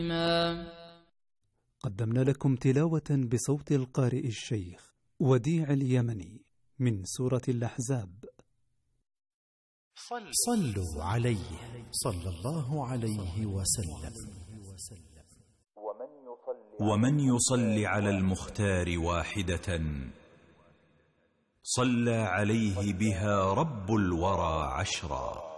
قدمنا لكم تلاوة بصوت القارئ الشيخ وديع اليمني من سورة الأحزاب. صلوا عليه صلى الله عليه وسلم. ومن يصل على المختار واحدة صلى عليه بها رب الورى 10.